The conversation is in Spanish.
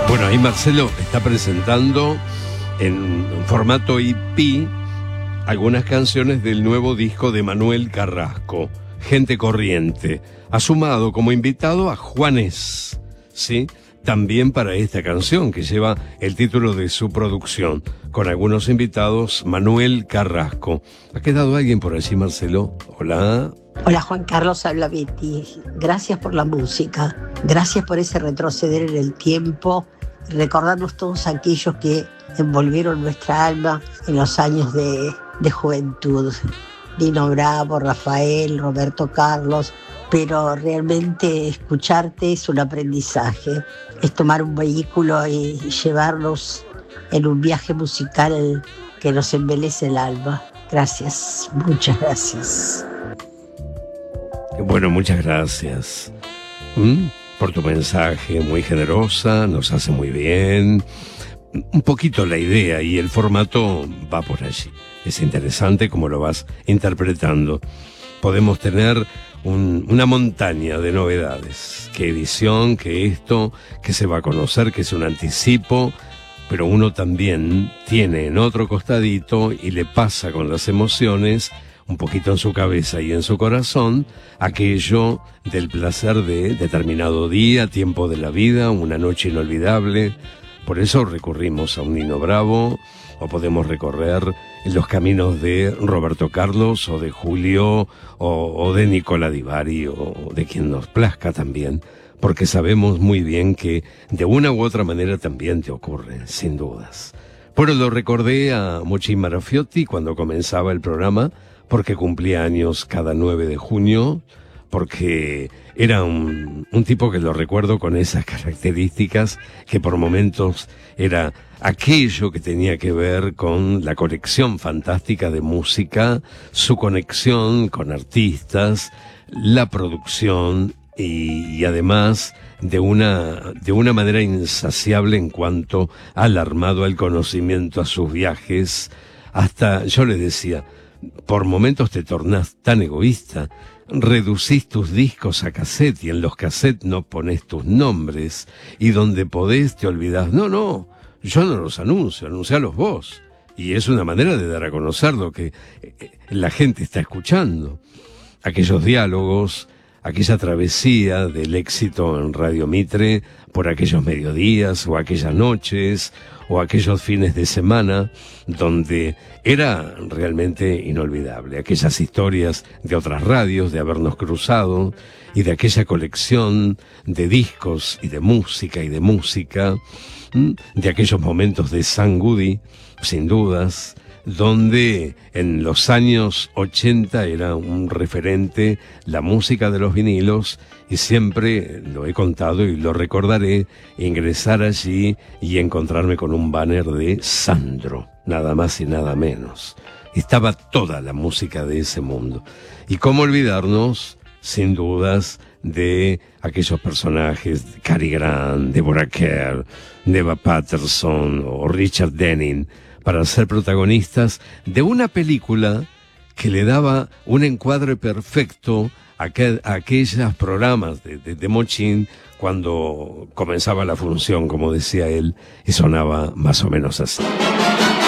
Bueno, ahí Marcelo está presentando en formato EP algunas canciones del nuevo disco de Manuel Carrasco, Gente Corriente. Ha sumado como invitado a Juanes, ¿sí? También para esta canción que lleva el título de su producción. Con algunos invitados, Manuel Carrasco. ¿Ha quedado alguien por allí, Marcelo? Hola. Hola Juan Carlos, habla Betty. Gracias por la música, gracias por ese retroceder en el tiempo, recordarnos todos aquellos que envolvieron nuestra alma en los años de juventud. Lino Bravo, Rafael, Roberto Carlos, pero realmente escucharte es un aprendizaje, es tomar un vehículo y llevarnos en un viaje musical que nos embelece el alma. Gracias, muchas gracias. Bueno, muchas gracias por tu mensaje, muy generosa, nos hace muy bien. Un poquito la idea y el formato va por allí. Es interesante cómo lo vas interpretando. Podemos tener una montaña de novedades. Qué edición, qué esto, que se va a conocer, que es un anticipo, pero uno también tiene en otro costadito y le pasa con las emociones un poquito en su cabeza y en su corazón, aquello del placer de determinado día, tiempo de la vida, una noche inolvidable. Por eso recurrimos a un Nino Bravo, o podemos recorrer los caminos de Roberto Carlos, o de Julio, o de Nicola Di Bari, o de quien nos plazca también, porque sabemos muy bien que de una u otra manera también te ocurre, sin dudas. Bueno, lo recordé a Mochi Marafiotti cuando comenzaba el programa, porque cumplía años cada 9 de junio, porque era un tipo que lo recuerdo con esas características, que por momentos era aquello que tenía que ver con la colección fantástica de música, su conexión con artistas, la producción y además de una manera insaciable en cuanto al armado, al conocimiento, a sus viajes. Hasta yo le decía, por momentos te tornás tan egoísta, reducís tus discos a cassette y en los cassettes no pones tus nombres y donde podés te olvidás. No, yo no los anuncio, anuncialos vos. Y es una manera de dar a conocer lo que la gente está escuchando. Aquellos diálogos, aquella travesía del éxito en Radio Mitre por aquellos mediodías o aquellas noches o aquellos fines de semana donde era realmente inolvidable. Aquellas historias de otras radios, de habernos cruzado y de aquella colección de discos y de música, de aquellos momentos de San Goody, sin dudas, donde en los años 80 era un referente la música de los vinilos y siempre lo he contado y lo recordaré, ingresar allí y encontrarme con un banner de Sandro, nada más y nada menos. Estaba toda la música de ese mundo. Y cómo olvidarnos, sin dudas, de aquellos personajes, Cary Grant, Deborah Kerr, Neva Patterson o Richard Denning, para ser protagonistas de una película que le daba un encuadre perfecto a aquellos programas de Mochín cuando comenzaba la función, como decía él, y sonaba más o menos así.